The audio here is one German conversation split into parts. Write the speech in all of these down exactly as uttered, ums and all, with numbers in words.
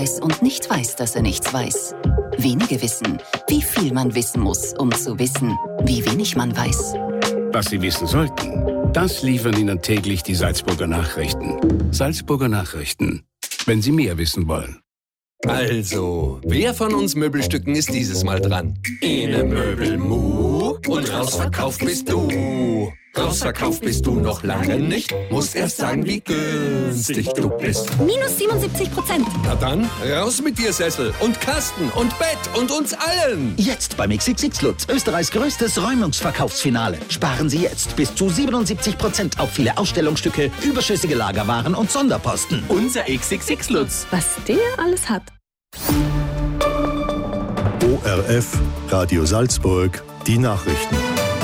und nicht weiß, dass er nichts weiß. Wenige wissen, wie viel man wissen muss, um zu wissen, wie wenig man weiß. Was Sie wissen sollten, das liefern Ihnen täglich die Salzburger Nachrichten. Salzburger Nachrichten, wenn Sie mehr wissen wollen. Also, wer von uns Möbelstücken ist dieses Mal dran? Ene Möbelmu und rausverkauft bist du. Rausverkauft bist du noch lange nicht, musst erst sagen, wie günstig du bist. Minus siebenundsiebzig Prozent. Na dann, raus mit dir Sessel und Kasten und Bett und uns allen. Jetzt beim X X X Lutz, Österreichs größtes Räumungsverkaufsfinale. Sparen Sie jetzt bis zu siebenundsiebzig Prozent auf viele Ausstellungsstücke, überschüssige Lagerwaren und Sonderposten. Unser X X X Lutz. Was der alles hat. O R F, Radio Salzburg, die Nachrichten.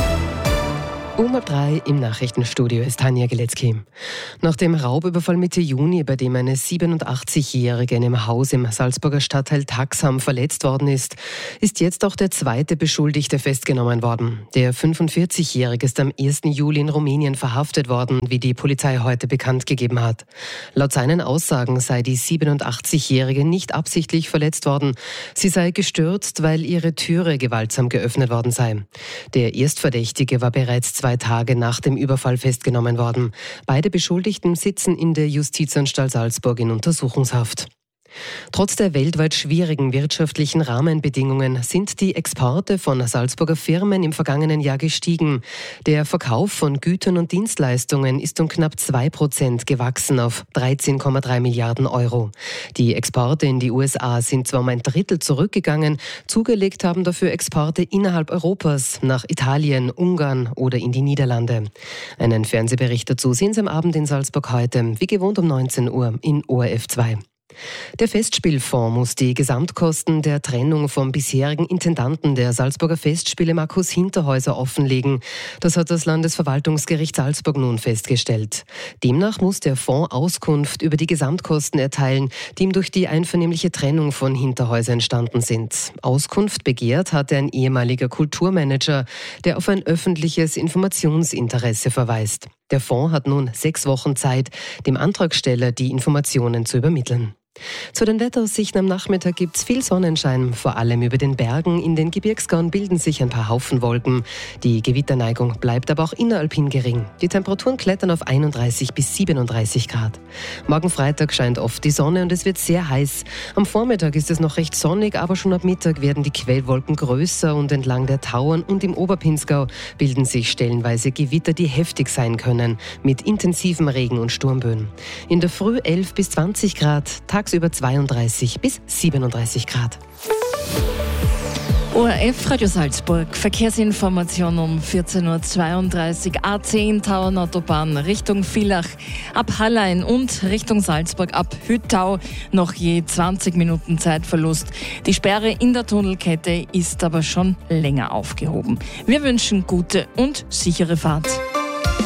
Um halb drei im Nachrichtenstudio ist Tanja Geletzky. Nach dem Raubüberfall Mitte Juni, bei dem eine siebenundachtzigjährige in einem Haus im Salzburger Stadtteil Taxham verletzt worden ist, ist jetzt auch der zweite Beschuldigte festgenommen worden. Der fünfundvierzigjährige ist am ersten Juli in Rumänien verhaftet worden, wie die Polizei heute bekannt gegeben hat. Laut seinen Aussagen sei die siebenundachtzigjährige nicht absichtlich verletzt worden. Sie sei gestürzt, weil ihre Türe gewaltsam geöffnet worden sei. Der Erstverdächtige war bereits zwei Tage nach dem Überfall festgenommen worden. Beide Beschuldigten sitzen in der Justizanstalt Salzburg in Untersuchungshaft. Trotz der weltweit schwierigen wirtschaftlichen Rahmenbedingungen sind die Exporte von Salzburger Firmen im vergangenen Jahr gestiegen. Der Verkauf von Gütern und Dienstleistungen ist um knapp zwei Prozent gewachsen auf dreizehn Komma drei Milliarden Euro. Die Exporte in die U S A sind zwar um ein Drittel zurückgegangen, zugelegt haben dafür Exporte innerhalb Europas nach Italien, Ungarn oder in die Niederlande. Einen Fernsehbericht dazu sehen Sie am Abend in Salzburg heute, wie gewohnt um neunzehn Uhr in O R F zwei. Der Festspielfonds muss die Gesamtkosten der Trennung vom bisherigen Intendanten der Salzburger Festspiele Markus Hinterhäuser offenlegen. Das hat das Landesverwaltungsgericht Salzburg nun festgestellt. Demnach muss der Fonds Auskunft über die Gesamtkosten erteilen, die ihm durch die einvernehmliche Trennung von Hinterhäuser entstanden sind. Auskunft begehrt hatte ein ehemaliger Kulturmanager, der auf ein öffentliches Informationsinteresse verweist. Der Fonds hat nun sechs Wochen Zeit, dem Antragsteller die Informationen zu übermitteln. Zu den Wetteraussichten am Nachmittag gibt's viel Sonnenschein. Vor allem über den Bergen. In den Gebirgsgauen bilden sich ein paar Haufen Wolken. Die Gewitterneigung bleibt aber auch inneralpin gering. Die Temperaturen klettern auf einunddreißig bis siebenunddreißig Grad. Morgen Freitag scheint oft die Sonne und es wird sehr heiß. Am Vormittag ist es noch recht sonnig, aber schon ab Mittag werden die Quellwolken größer und entlang der Tauern und im Oberpinzgau bilden sich stellenweise Gewitter, die heftig sein können, mit intensivem Regen und Sturmböen. In der Früh elf bis zwanzig Grad, tagsüber zweiunddreißig bis siebenunddreißig Grad. O R F Radio Salzburg, Verkehrsinformation um vierzehn Uhr zweiunddreißig, A zehn Tauernautobahn Richtung Villach ab Hallein und Richtung Salzburg ab Hüttau noch je zwanzig Minuten Zeitverlust. Die Sperre in der Tunnelkette ist aber schon länger aufgehoben. Wir wünschen gute und sichere Fahrt.